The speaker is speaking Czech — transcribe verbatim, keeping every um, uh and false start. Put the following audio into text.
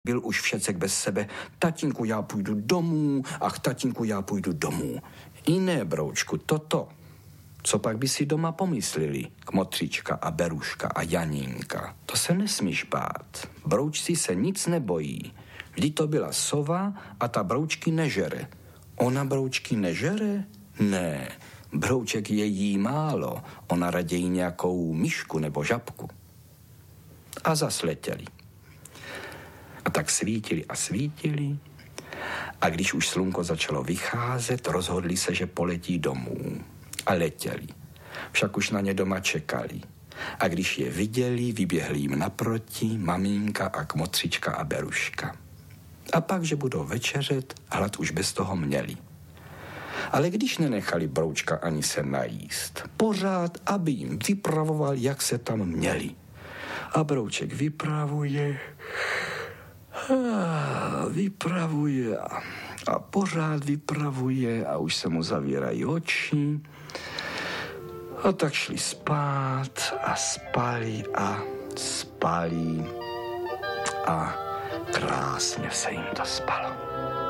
Byl už všecek bez sebe. Tatínku, já půjdu domů, ach tatínku, já půjdu domů. I ne, broučku, toto. Co pak by si doma pomysleli, Kmotříčka a Beruška a Janínka? To se nesmíš bát. Broučci se nic nebojí. Vždy to byla sova a ta broučky nežere. Ona broučky nežere? Ne, brouček je jí málo. Ona raději nějakou myšku nebo žabku. A zas letěli. A tak svítili a svítili. A když už slunko začalo vycházet, rozhodli se, že poletí domů. A letěli. Však už na ně doma čekali. A když je viděli, vyběhli jim naproti maminka a Kmotříčka a Beruška. A pak, že budou večeřet, hlad už bez toho měli. Ale když nenechali broučka ani se najíst, pořád, aby jim vypravoval, jak se tam měli. A brouček vypravuje, a vypravuje a, a pořád vypravuje a už se mu zavírají oči. A tak šli spát a spali a spali a krásně se jim to spalo.